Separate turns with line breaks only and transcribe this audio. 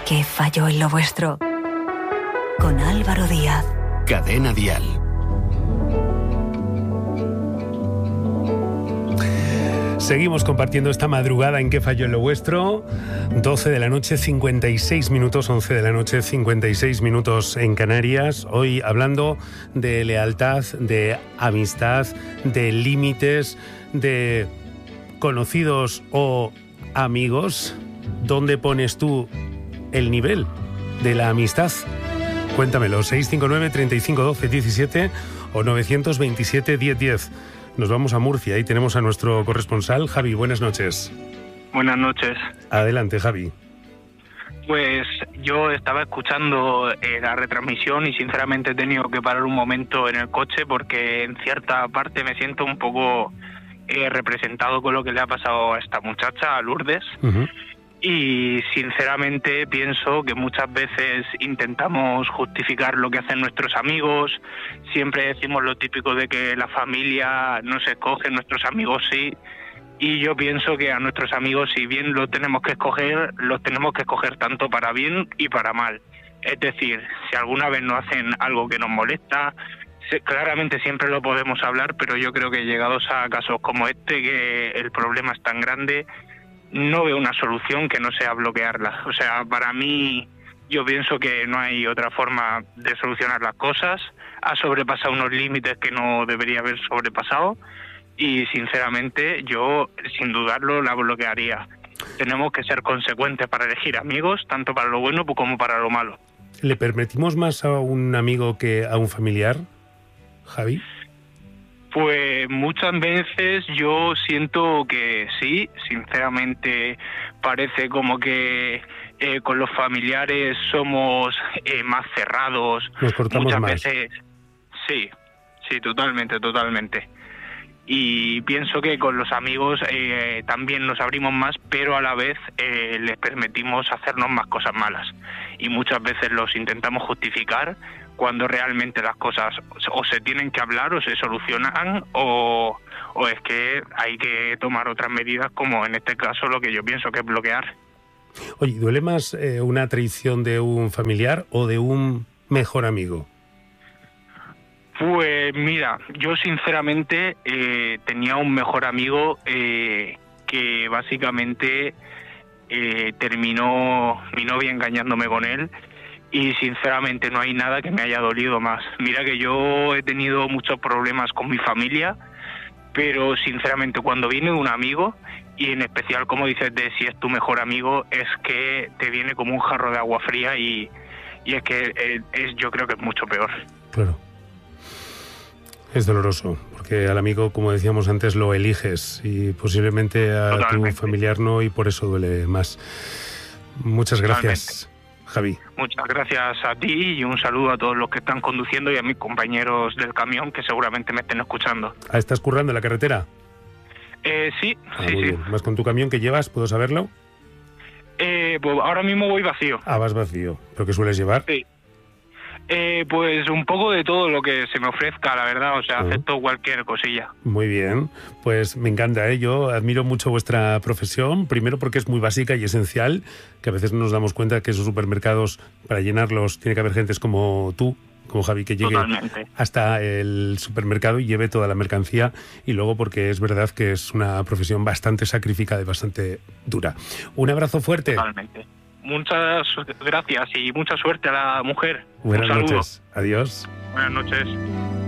¿Qué falló en lo vuestro? Con Álvaro Díaz.
Cadena Dial.
Seguimos compartiendo esta madrugada en ¿Qué falló en lo vuestro? 12 de la noche, 56 minutos, 11 de la noche, 56 minutos en Canarias. Hoy hablando de lealtad, de amistad, de límites, de conocidos o amigos. ¿Dónde pones tú el nivel de la amistad? Cuéntamelo, 659 35 12 17 o 927 10 10. Nos vamos a Murcia y tenemos a nuestro corresponsal, Javi. Buenas noches.
Buenas noches.
Adelante, Javi.
Pues yo estaba escuchando la retransmisión y sinceramente he tenido que parar un momento en el coche porque en cierta parte me siento un poco representado con lo que le ha pasado a esta muchacha, a Lourdes. Uh-huh. Y sinceramente pienso que muchas veces intentamos justificar lo que hacen nuestros amigos, siempre decimos lo típico de que la familia no se escoge, nuestros amigos sí, y yo pienso que a nuestros amigos, si bien los tenemos que escoger tanto para bien y para mal. Es decir, si alguna vez nos hacen algo que nos molesta, claramente siempre lo podemos hablar, pero yo creo que llegados a casos como este, que el problema es tan grande, no veo una solución que no sea bloquearla. O sea, para mí, yo pienso que no hay otra forma de solucionar las cosas. Ha sobrepasado unos límites que no debería haber sobrepasado y, sinceramente, yo, sin dudarlo, la bloquearía. Tenemos que ser consecuentes para elegir amigos, tanto para lo bueno como para lo malo.
¿Le permitimos más a un amigo que a un familiar, Javi?
Pues muchas veces yo siento que sí, sinceramente parece como que con los familiares somos más cerrados.
Nos cortamos
muchas
más.
Veces sí, totalmente. Y pienso que con los amigos también nos abrimos más, pero a la vez les permitimos hacernos más cosas malas. Y muchas veces los intentamos justificar cuando realmente las cosas o se tienen que hablar o se solucionan o es que hay que tomar otras medidas, como en este caso lo que yo pienso que es bloquear.
Oye, ¿duele más una traición de un familiar o de un mejor amigo?
Pues mira, yo sinceramente tenía un mejor amigo que básicamente terminó mi novia engañándome con él. Y sinceramente no hay nada que me haya dolido más. Mira que yo he tenido muchos problemas con mi familia, pero sinceramente cuando viene un amigo, y en especial como dices de si es tu mejor amigo, es que te viene como un jarro de agua fría y es que yo creo que es mucho peor.
Claro. Es doloroso, porque al amigo, como decíamos antes, lo eliges y posiblemente a Totalmente. Tu familiar no, y por eso duele más. Muchas gracias. Totalmente. Javi.
Muchas gracias a ti y un saludo a todos los que están conduciendo y a mis compañeros del camión que seguramente me estén escuchando.
¿Estás currando en la carretera?
Sí.
Muy bien. ¿Vas con tu camión que llevas? ¿Puedo saberlo?
Pues ahora mismo voy vacío.
Vas vacío. ¿Pero qué sueles llevar?
Sí. Pues un poco de todo lo que se me ofrezca, la verdad, o sea, acepto cualquier cosilla.
Muy bien, pues me encanta, yo admiro mucho vuestra profesión, primero porque es muy básica y esencial, que a veces no nos damos cuenta que esos supermercados, para llenarlos, tiene que haber gentes como tú, como Javi, que llegue Totalmente. Hasta el supermercado y lleve toda la mercancía, y luego porque es verdad que es una profesión bastante sacrificada y bastante dura. Un abrazo fuerte.
Totalmente. Muchas gracias y mucha suerte a la mujer.
Buenas noches. Adiós.
Buenas noches.